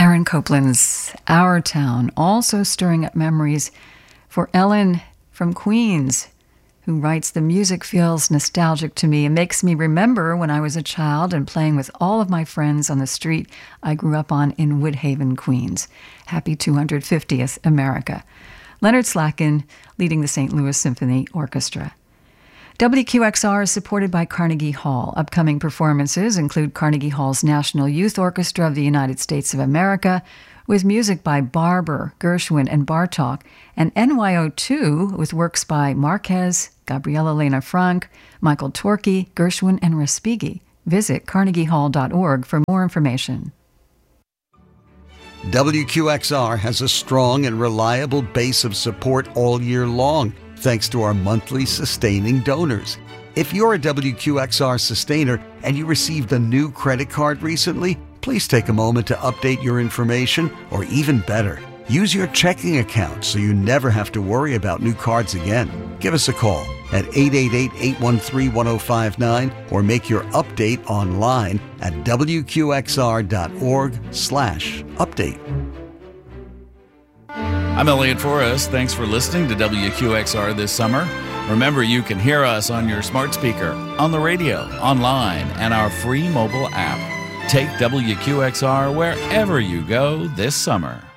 Aaron Copland's Our Town, also stirring up memories for Ellen from Queens, who writes, "The music feels nostalgic to me and makes me remember when I was a child and playing with all of my friends on the street I grew up on in Woodhaven, Queens. Happy 250th America." Leonard Slatkin leading the St. Louis Symphony Orchestra. WQXR is supported by Carnegie Hall. Upcoming performances include Carnegie Hall's National Youth Orchestra of the United States of America, with music by Barber, Gershwin, and Bartók, and NYO2 with works by Marquez, Gabriela Lena Frank, Michael Torke, Gershwin, and Respighi. Visit carnegiehall.org for more information. WQXR has a strong and reliable base of support all year long, thanks to our monthly sustaining donors. If you're a WQXR sustainer and you received a new credit card recently, please take a moment to update your information, or even better, use your checking account so you never have to worry about new cards again. Give us a call at 888-813-1059 or make your update online at wqxr.org/update. I'm Elliot Forrest. Thanks for listening to WQXR this summer. Remember, you can hear us on your smart speaker, on the radio, online, and our free mobile app. Take WQXR wherever you go this summer.